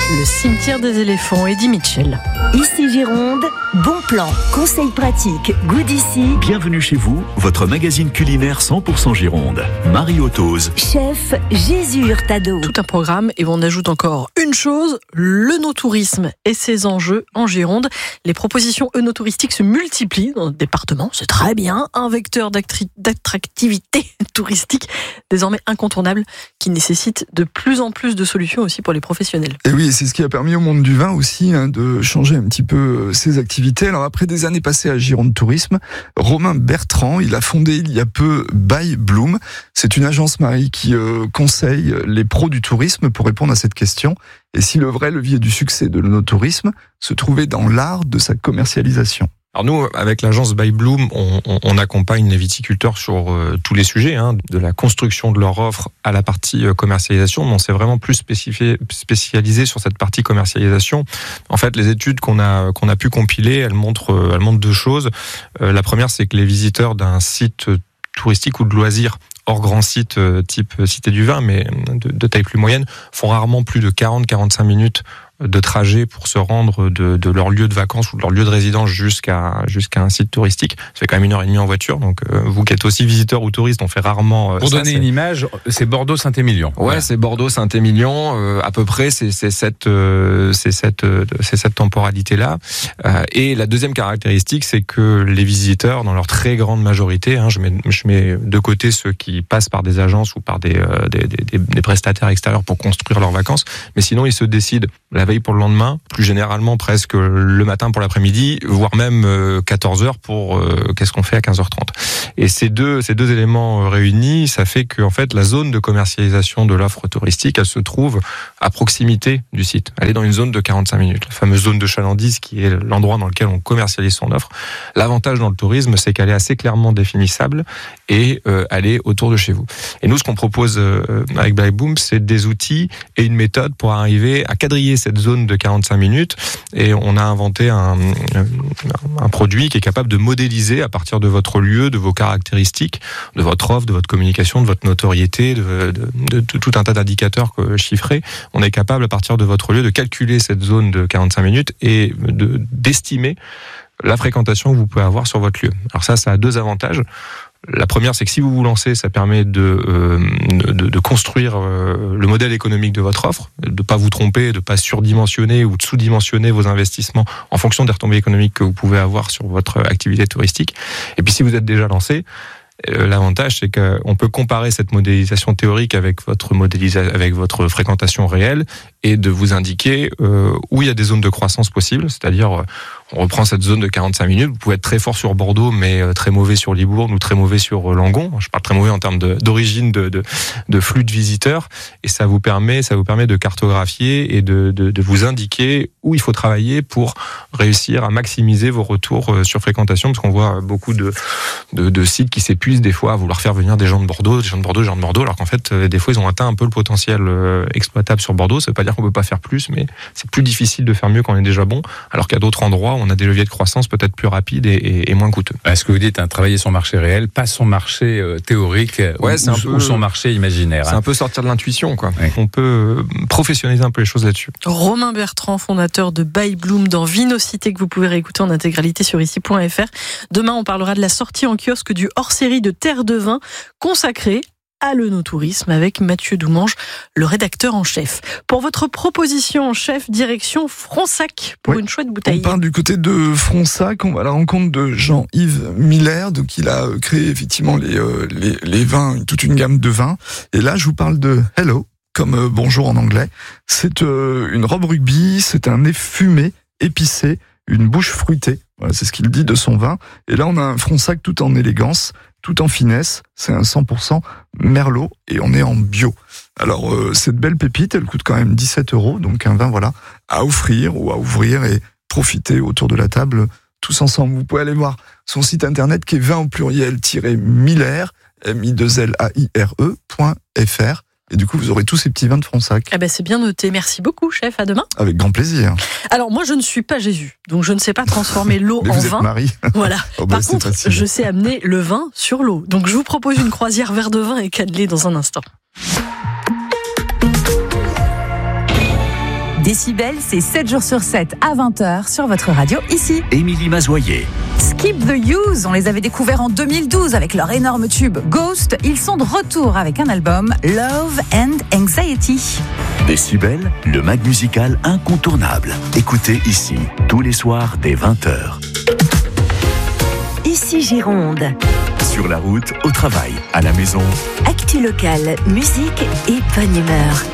le cimetière des éléphants, Eddie Mitchell. Ici Gironde, bon plan, conseils pratiques, goût d'ici. Bienvenue chez vous, votre magazine culinaire 100% Gironde. Marie-O Tauze. Chef Jésus Hurtado. Tout un programme et on ajoute encore une chose, l'œnotourisme et ses enjeux en Gironde. Les propositions œnotouristiques se multiplient dans notre département, c'est très bien. Un vecteur d'attractivité touristique désormais incontournable qui nécessite de plus en plus de solutions aussi pour les professionnels. Et oui, c'est ce qui a permis au monde du vin aussi de changer un petit peu ses activités. Alors après des années passées à Gironde Tourisme, Romain Bertrand, il a fondé il y a peu By Bloom. C'est une agence Marie qui conseille les pros du tourisme pour répondre à cette question. Et si le vrai levier du succès de l'œnotourisme se trouvait dans l'art de sa commercialisation. Alors nous, avec l'agence By Bloom, on accompagne les viticulteurs sur tous les sujets, de la construction de leur offre à la partie commercialisation, mais on s'est vraiment plus spécialisé sur cette partie commercialisation. En fait, les études qu'on a pu compiler, elles montrent deux choses. La première, c'est que les visiteurs d'un site touristique ou de loisirs hors grand site type Cité du Vin, mais de taille plus moyenne, font rarement plus de 40-45 minutes de trajet pour se rendre de leur lieu de vacances ou de leur lieu de résidence jusqu'à un site touristique. Ça fait quand même 1h30 en voiture, donc vous qui êtes aussi visiteur ou touriste, on fait rarement pour donner une image, c'est Bordeaux-Saint-Émilion. Ouais, voilà. C'est Bordeaux-Saint-Émilion, à peu près, c'est cette temporalité-là. Et la deuxième caractéristique, c'est que les visiteurs, dans leur très grande majorité, je mets de côté ceux qui passent par des agences ou par des prestataires extérieurs pour construire leurs vacances, mais sinon ils se décident la veille pour le lendemain, plus généralement presque le matin pour l'après-midi, voire même 14h pour qu'est-ce qu'on fait à 15h30. Et ces deux éléments réunis, ça fait que en fait la zone de commercialisation de l'offre touristique, elle se trouve à proximité du site. Elle est dans une zone de 45 minutes, la fameuse zone de chalandise qui est l'endroit dans lequel on commercialise son offre. L'avantage dans le tourisme, c'est qu'elle est assez clairement définissable et elle est autour de chez vous. Et nous, ce qu'on propose avec By Bloom, c'est des outils et une méthode pour arriver à quadriller cette zone de 45 minutes, et on a inventé un produit qui est capable de modéliser à partir de votre lieu, de vos caractéristiques, de votre offre, de votre communication, de votre notoriété, de tout un tas d'indicateurs chiffrés. On est capable à partir de votre lieu de calculer cette zone de 45 minutes et d'estimer la fréquentation que vous pouvez avoir sur votre lieu. Alors ça a deux avantages. La première, c'est que si vous vous lancez, ça permet de construire le modèle économique de votre offre, de pas vous tromper, de pas surdimensionner ou de sous-dimensionner vos investissements en fonction des retombées économiques que vous pouvez avoir sur votre activité touristique. Et puis si vous êtes déjà lancé, l'avantage, c'est qu'on peut comparer cette modélisation théorique avec votre fréquentation réelle et de vous indiquer où il y a des zones de croissance possibles, c'est-à-dire on reprend cette zone de 45 minutes, vous pouvez être très fort sur Bordeaux mais très mauvais sur Libourne ou très mauvais sur Langon. Je parle très mauvais en termes d'origine de flux de visiteurs, et ça vous permet de cartographier et de vous indiquer où il faut travailler pour réussir à maximiser vos retours sur fréquentation, parce qu'on voit beaucoup de sites qui s'épuisent des fois à vouloir faire venir des gens de Bordeaux, alors qu'en fait des fois ils ont atteint un peu le potentiel exploitable sur Bordeaux. Ça veut pas dire qu'on peut pas faire plus, mais c'est plus difficile de faire mieux quand on est déjà bon, alors qu'à d'autres endroits on a des leviers de croissance peut-être plus rapides et moins coûteux. Est-ce que vous dites travailler son marché réel, pas son marché théorique, ou son marché imaginaire? C'est un peu sortir de l'intuition, quoi. Oui. On peut professionnaliser un peu les choses là-dessus. Romain Bertrand, fondateur de By Bloom dans Vinocité, que vous pouvez réécouter en intégralité sur ici.fr. Demain, on parlera de la sortie en kiosque du hors-série de Terre de Vin consacré à l'œnotourisme avec Mathieu Doumange, le rédacteur en chef. Pour votre proposition en chef, direction Fronsac pour une chouette bouteille. On part du côté de Fronsac, on va à la rencontre de Jean-Yves Miller, donc il a créé effectivement les vins, toute une gamme de vins. Et là, je vous parle de Hello, comme bonjour en anglais. C'est une robe rugby, c'est un nez fumé, épicé, une bouche fruitée. Voilà, c'est ce qu'il dit de son vin. Et là, on a un Fronsac tout en élégance, tout en finesse. C'est un 100% Merlot et on est en bio. Alors, cette belle pépite, elle coûte quand même 17 €. Donc, un vin, voilà, à offrir ou à ouvrir et profiter autour de la table tous ensemble. Vous pouvez aller voir son site internet qui est vin au pluriel-Miller, MILAIRE.fr. Et du coup, vous aurez tous ces petits vins de Fronsac. Ah ben c'est bien noté. Merci beaucoup, chef. À demain. Avec grand plaisir. Alors, moi, je ne suis pas Jésus. Donc, je ne sais pas transformer l'eau Mais en vous vin. êtes Marie. Voilà. Oh bah, par contre, facile. je sais amener le vin sur l'eau. Donc, je vous propose une croisière verre de vin et cannelé dans un instant. Décibel, c'est 7 jours sur 7 à 20h sur votre radio ici. Émilie Mazoyer. Skip the Use, on les avait découverts en 2012 avec leur énorme tube Ghost. Ils sont de retour avec un album Love and Anxiety. Décibel, le mag musical incontournable. Écoutez ici, tous les soirs dès 20h. Ici Gironde. Sur la route, au travail, à la maison. Actu locale, musique et bonne humeur.